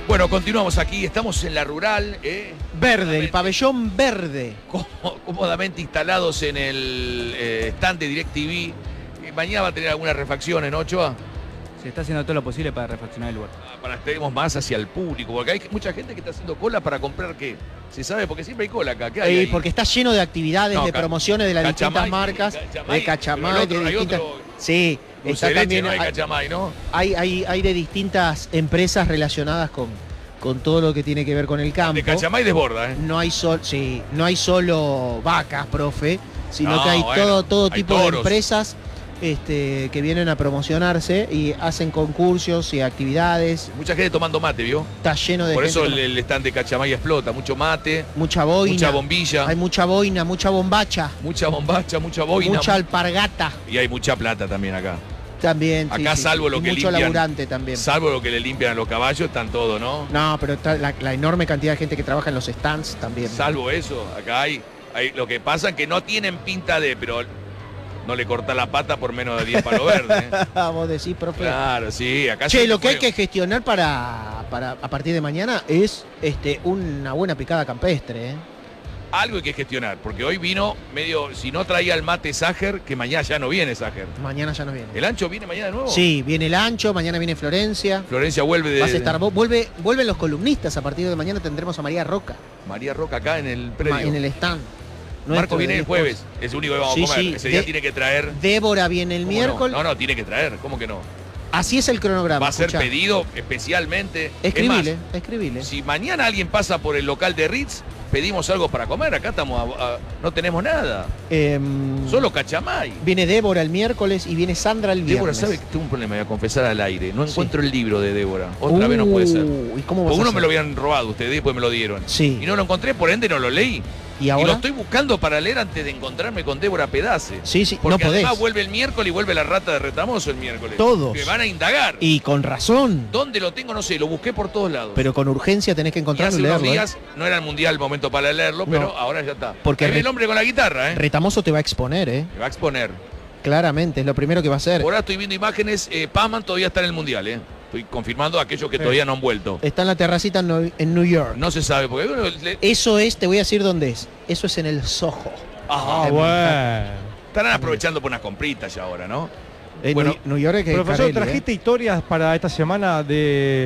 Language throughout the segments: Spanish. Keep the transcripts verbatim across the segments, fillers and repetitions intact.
Bueno, continuamos aquí, estamos en la rural. Eh, Verde, el pabellón verde. Cómodamente instalados en el eh, stand de DirecTV. Eh, mañana va a tener algunas refacciones, ¿no, Ochoa? Se está haciendo todo lo posible para refaccionar el lugar. Ah, para que estemos más hacia el público, porque hay mucha gente que está haciendo cola para comprar, ¿qué? ¿Se sabe? Porque siempre hay cola acá. ¿Qué hay ahí? Porque está lleno de actividades, no, de promociones de las Cachamay, distintas marcas. Cachamay, de Cachamay, otro, de hay distintas... otro, Sí, está leche, también... no hay, hay, Cachamay, ¿no? Hay, hay, hay de distintas empresas relacionadas con, con todo lo que tiene que ver con el campo. De Cachamay desborda, ¿eh? No hay, sol, sí, no hay solo vacas, profe, sino no, que hay bueno, todo, todo hay tipo toros. de empresas este, que vienen a promocionarse y hacen concursos y actividades. Mucha gente tomando mate, ¿vio? Está lleno de Por gente eso el, tomando. el stand de Cachamay explota. Mucho mate, Mucha boina. mucha bombilla, Hay mucha boina, mucha bombacha, mucha bombacha, mucha boina. mucha alpargata Y hay mucha plata también acá. también. sí, Acá sí, salvo sí. lo Y que mucho limpian. laburante también. Salvo lo que le limpian a los caballos, están todos, ¿no? No, pero está la, la enorme cantidad de gente que trabaja en los stands también. Salvo eso, acá hay, hay lo que pasa es que no tienen pinta de, pero no le corta la pata por menos de diez palos verdes. ¿eh? Vos decís, profe. Claro, sí, acá Che, se lo que hay fue. que gestionar para, para a partir de mañana es este, una buena picada campestre, ¿eh? Algo hay que gestionar, porque hoy vino medio, si no traía el mate Sager, que mañana ya no viene Sager. Mañana ya no viene. ¿El ancho viene mañana de nuevo? Sí, viene el ancho, mañana viene Florencia. Florencia vuelve de... Vas a estar vos, vuelve, vuelven los columnistas, a partir de mañana tendremos a María Roca María Roca acá en el predio. ma- en el stand. Marco Nuestro viene de el Discos. jueves, es el único que vamos Sí, a comer. sí, Ese día de- tiene que traer... Débora viene el ¿Cómo miércoles. No? no, no, tiene que traer, ¿cómo que no? Así es el cronograma. Va a ser escuchá. pedido especialmente. Escribile, Es más, escribile. si mañana alguien pasa por el local de Ritz, pedimos algo para comer. Acá estamos a- a- no tenemos nada. Em, Solo Cachamay. Viene Débora el miércoles y viene Sandra el viernes. Débora sabe que tengo un problema, voy a confesar al aire. No encuentro el libro de Débora. Otra vez no puede ser. Uh, ¿y cómo vas Porque a uno hacer? me lo habían robado ustedes, después me lo dieron. Sí. Y no lo encontré, por ende no lo leí. ¿Y Y lo ahora? estoy buscando para leer antes de encontrarme con Débora Pedace. Sí, sí, no Porque podés. además vuelve el miércoles y vuelve la rata de Retamoso el miércoles. Todos. Que van a indagar. Y con razón. ¿Dónde lo tengo? No sé, lo busqué por todos lados. Pero con urgencia tenés que Y encontrarlo hace y unos leerlo. ¿eh? días, no era el mundial el momento para leerlo, No. pero ahora ya está. Porque Ahí viene re- el hombre con la guitarra, ¿eh? Retamoso te va a exponer, ¿eh? Me va a exponer. Claramente, es lo primero que va a hacer. Ahora estoy viendo imágenes, eh, Paman todavía está en el mundial, ¿eh? Estoy confirmando a aquellos que Sí. todavía no han vuelto. Está en la terracita en Nue- en New York. No se sabe, porque... bueno, le- Eso es, te voy a decir dónde es. Eso es en el Soho. Ah, en bueno. estarán aprovechando por unas compritas ya ahora, ¿no? En Bueno, New York es que Profesor, Carelli, ¿eh? trajiste historias para esta semana de,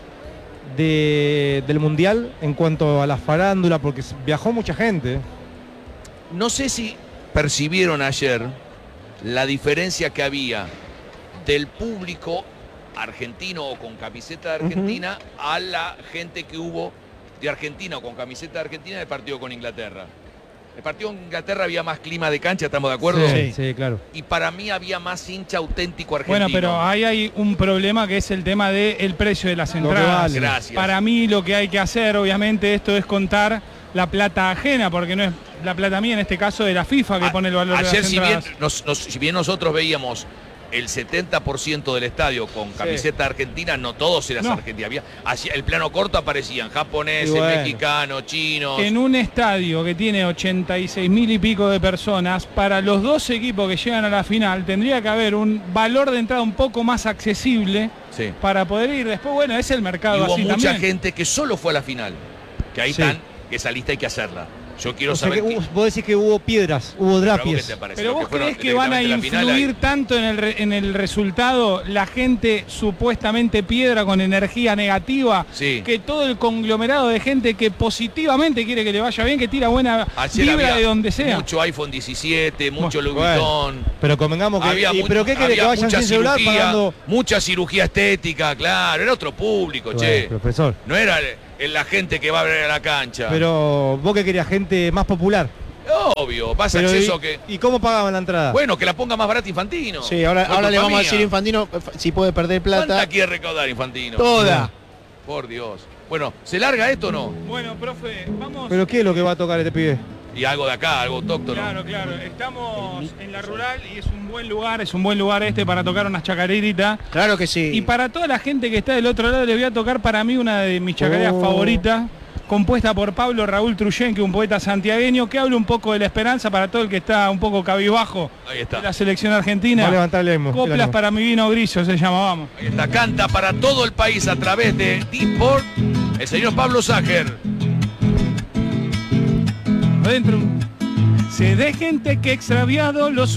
de del Mundial en cuanto a la farándula, porque viajó mucha gente. No sé si percibieron ayer la diferencia que había del público argentino o con camiseta de Argentina a la gente que hubo de Argentina o con camiseta de Argentina en el partido con Inglaterra. El partido con Inglaterra había más clima de cancha, ¿estamos de acuerdo? Sí, sí, claro. Y para mí había más hincha auténtico argentino. Bueno, pero ahí hay un problema que es el tema del precio de las que entradas. vale. Gracias. Para mí lo que hay que hacer, obviamente, esto es contar la plata ajena, porque no es la plata mía, en este caso de la FIFA, que A- pone el valor Ayer, de las si bien, entradas. nos- nos- si bien nosotros veíamos el setenta por ciento del estadio con camiseta argentina, no todos eran No. argentinos. Había, hacia el plano corto aparecían japoneses, Y bueno. mexicanos, chinos. En un estadio que tiene ochenta y seis mil y pico de personas, para los dos equipos que llegan a la final, tendría que haber un valor de entrada un poco más accesible Sí. para poder ir. Después, bueno, es el Y mercado hubo así mucha también. gente que solo fue a la final. Que ahí Sí. están, que esa lista hay que hacerla. Yo quiero O sea saber que qué- hubo- vos decís que hubo piedras, hubo pero a vos qué drapies. te parece, Pero los vos fueron creés que van a directamente la final, influir ahí- tanto en el, re- en el resultado la gente supuestamente piedra con energía negativa, Sí. que todo el conglomerado de gente que positivamente quiere que le vaya bien, que tira buena Ayer vibra había de donde sea. mucho iPhone diecisiete, mucho Louis Bueno. Vuitton. Pero convengamos que. Había y- mu- ¿Pero qué querés? había Que vayan mucha sin celular cirugía, pagando. mucha cirugía estética, claro, era otro público, che. Bueno, profesor. No era el- la gente que va a ver a la cancha. Pero vos que querías gente más popular. Obvio, más Pero acceso y, que. ¿Y cómo pagaban la entrada? Bueno, que la ponga más barata Infantino. Sí, ahora, Fue ahora le culpa vamos a mía. decir a Infantino eh, si puede perder ¿Cuánta plata. quiere recaudar Infantino? Toda. Por Dios. Bueno, ¿se larga esto o no? Bueno, profe, vamos. ¿Pero qué es lo que va a tocar este pibe? Y algo de acá, algo autóctono. Claro, claro. Estamos en la rural y es un buen lugar, es un buen lugar este para tocar unas chacareritas. Claro que sí. Y para toda la gente que está del otro lado les voy a tocar para mí una de mis chacareras Oh. favoritas, compuesta por Pablo Raúl Truyenque, un poeta santiagueño, que habla un poco de la esperanza para todo el que está un poco cabizbajo Ahí está. de la selección argentina. Va a levantar el emo, el Coplas ánimo. para mi vino grillo se llama, vamos. Ahí está, canta para todo el país a través de D-Sport el señor Pablo Sager. Adentro. Sé de gente que extraviado los